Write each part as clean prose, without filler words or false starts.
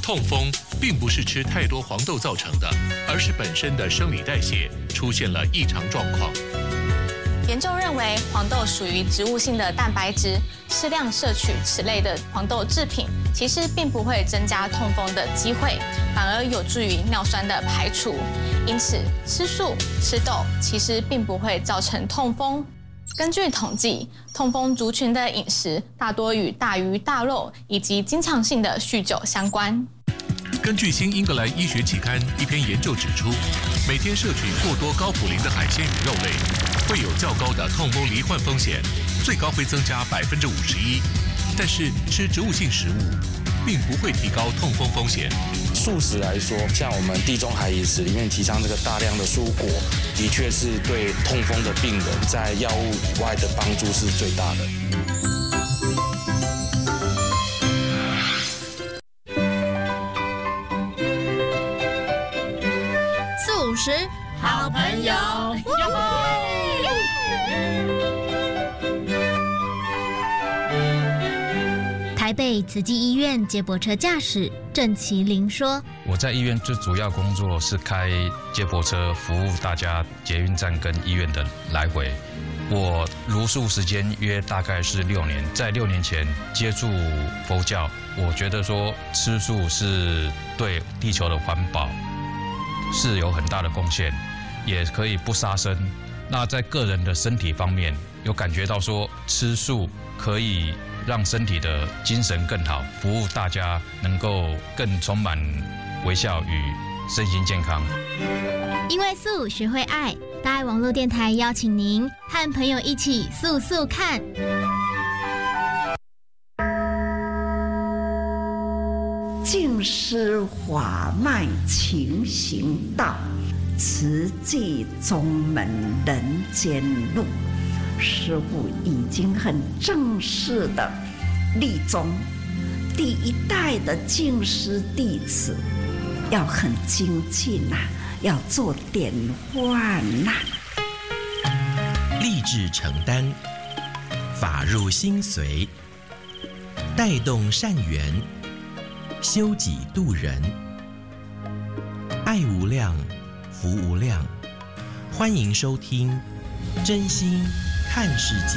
痛风并不是吃太多黄豆造成的，而是本身的生理代谢出现了异常状况。 研究认为，黄豆属于植物性的蛋白质，适量摄取此类的黄豆制品，其实并不会增加痛风的机会，反而有助于尿酸的排除。因此，吃素、吃豆其实并不会造成痛风。根据统计，痛风族群的饮食大多与大鱼大肉以及经常性的酗酒相关。 根据新英格兰医学期刊一篇研究指出，每天摄取过多高普林的海鲜与肉类，会有较高的痛风罹患风险，最高会增加51%。但是吃植物性食物并不会提高痛风风险。 素食来说，像我们地中海饮食里面提倡这个大量的蔬果，的确是对痛风的病人在药物以外的帮助是最大的。 素食好朋友。台北慈济医院接驳车驾驶郑麒麟说：“ 我在医院最主要工作是开接驳车，服务大家捷运站跟医院的来回。我茹素时间约大概是6年，在6年前接触佛教，我觉得说吃素是对地球的环保是有很大的贡献，也可以不杀生。那在个人的身体方面，有感觉到说吃素可以让身体的精神更好，服务大家能够更充满微笑与身心健康。 因为素学会爱，大爱网络电台邀请您和朋友一起素素看。 净施法脉勤行道，慈济宗门人间路。师父已经很正式的立宗，第一代的净师弟子要很精进呐，要做典范呐。 立志承担，法入心随，带动善缘，修己度人，爱无量，福无量。欢迎收听真心看世界。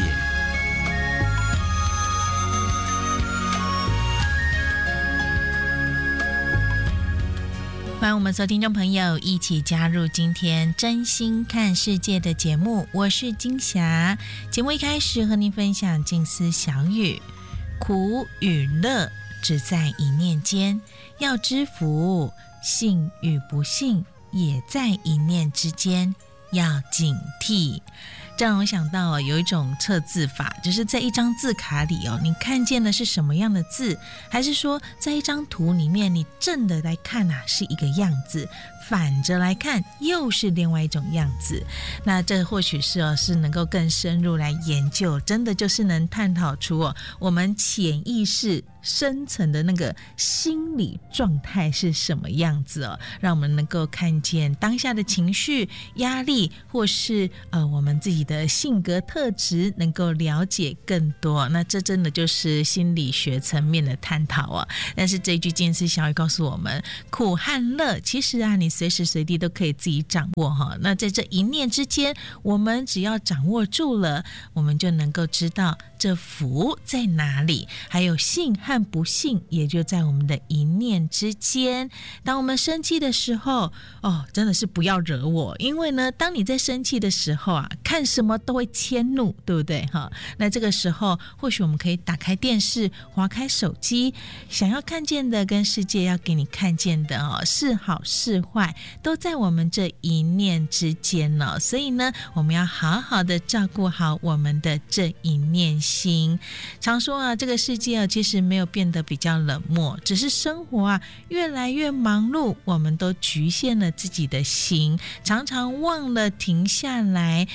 欢迎我们所有听众朋友一起加入今天真心看世界的节目，我是金霞。节目一开始和您分享静思小语：苦与乐只在一念间，要知福，信与不信也在一念之间，要警惕。这让我想到有一种测字法，就是在一张字卡里你看见的是什么样的字，还是说在一张图里面你正的来看是一个样子，反着来看又是另外一种样子。那这或许是能够更深入来研究，真的就是能探讨出我们潜意识深层的那个心理状态是什么样子让我们能够看见当下的情绪、压力，或是我们自己的性格特质，能够了解更多。那这真的就是心理学层面的探讨但是这句静思小语告诉我们，苦和乐其实你随时随地都可以自己掌握那在这一念之间，我们只要掌握住了，我们就能够知道这福在哪里，还有信和不信也就在我们的一念之间。当我们生气的时候真的是不要惹我，因为呢当你在生气的时候看什么都会迁怒，对不对那这个时候或许我们可以打开电视，滑开手机，想要看见的跟世界要给你看见的是好是坏都在我们这一念之间所以呢我们要好好的照顾好我们的这一念心。常说这个世界其实没有变得比较冷漠，只是生活越来越忙碌，我们都局限了自己的心，常常忘了停下来看见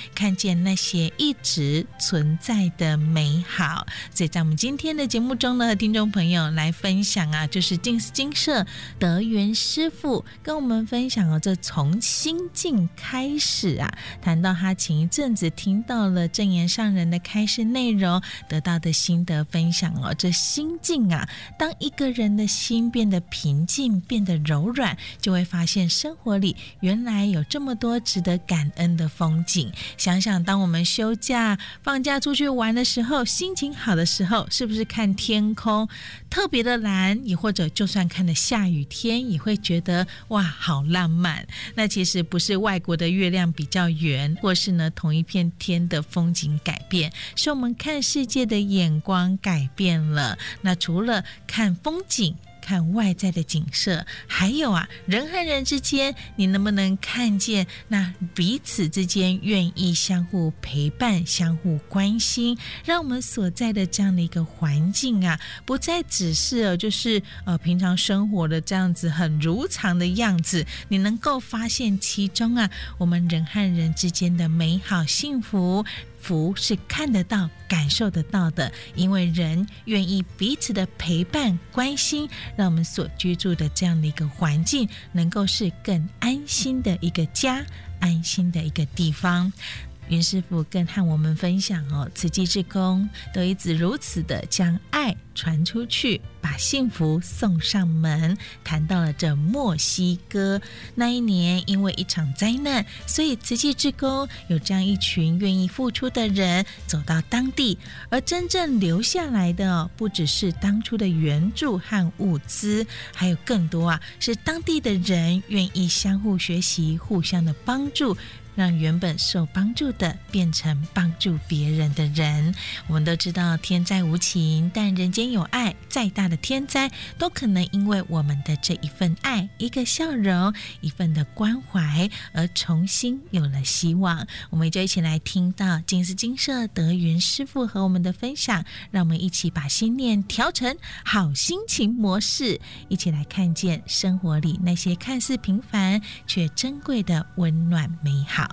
见那些一直存在的美好。所以在我们今天的节目中呢，听众朋友来分享啊，就是静思精舍德源师父跟我们分享这从心境开始啊，谈到他前一阵子听到了证严上人的开示内容，得到的心得分享这心境啊，当一个人的心变得平静，变得柔软，就会发现生活里原来有这么多值得感恩的风景。想想当我们休假放假出去玩的时候，心情好的时候，是不是看天空特别的蓝，也或者就算看了下雨天，也会觉得哇好浪漫。那其实不是外国的月亮比较圆，或是呢同一片天的风景改变，是我们看世界的眼光改变了。那除了看风景，看外在的景色，还有人和人之间，你能不能看见那彼此之间愿意相互陪伴、相互关心，让我们所在的这样的一个环境不再只是就是平常生活的这样子很如常的样子，你能够发现其中我们人和人之间的美好幸福。福是看得到感受得到的，因为人愿意彼此的陪伴关心，让我们所居住的这样的一个环境能够是更安心的一个家，安心的一个地方。云师父更和我们分享慈济志工都一直如此的将爱传出去，把幸福送上门。谈到了这墨西哥那一年因为一场灾难，所以慈济志工有这样一群愿意付出的人走到当地，而真正留下来的不只是当初的援助和物资，还有更多是当地的人愿意相互学习，互相的帮助，让原本受帮助的变成帮助别人的人。我们都知道天灾无情，但人间有爱，再大的天灾都可能因为我们的这一份爱，一个笑容，一份的关怀而重新有了希望。我们就一起来听到静思精舍德源师父和我们的分享，让我们一起把心念调成好心情模式，一起来看见生活里那些看似平凡却珍贵的温暖美好。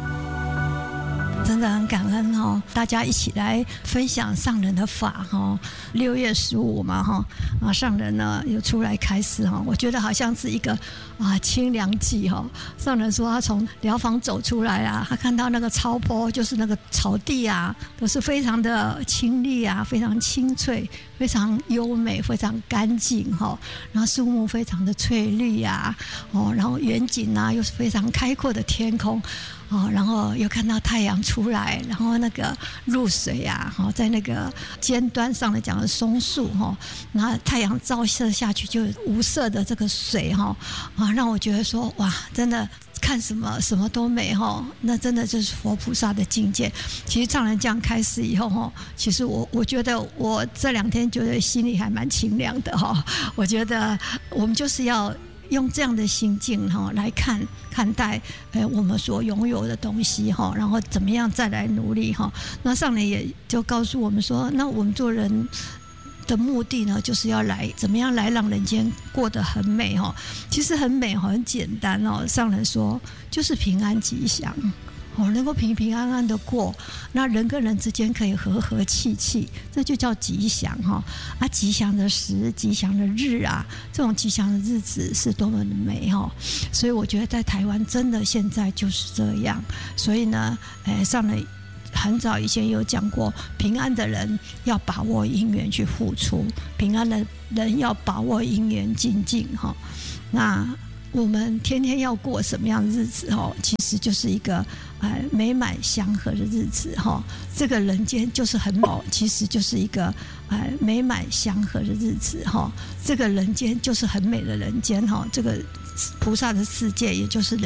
真的很感恩大家一起来分享上人的法6月15嘛上人呢有出来开示我觉得好像是一个清凉剂上人说他从疗房走出来他看到那个草坡，就是那个草地都是非常的清丽非常清脆，非常优美，非常干净然后树木非常的翠绿然后远景又是非常开阔的天空然后又看到太阳出来，然后那个露水在那个尖端上来讲的松树然后太阳照射下去就无色的这个水让我觉得说哇，真的看什么都美那真的就是佛菩萨的境界。其实上人这样开始以后其实我觉得我这2天觉得心里还蛮清凉的我觉得我们就是要用这样的心境来看待我们所拥有的东西然后怎么样再来努力那上人也就告诉我们说，那我们做人的目的呢，就是要来怎么样来让人间过得很美其实很美很简单上人说就是平安吉祥能够平平安安的过，那人跟人之间可以和和气气，这就叫吉祥吉祥的时，吉祥的日这种吉祥的日子是多么的美所以我觉得在台湾真的现在就是这样。所以呢上人很早以前有讲过，平安的人要把握因缘去付出，平安的人要把握因缘精进那我们天天要过什么样的日子其实就是一个美满祥和的日子这个人间就是很美，其实就是一个美满祥和的日子这个人间就是很美的人间这个菩萨的世界也就是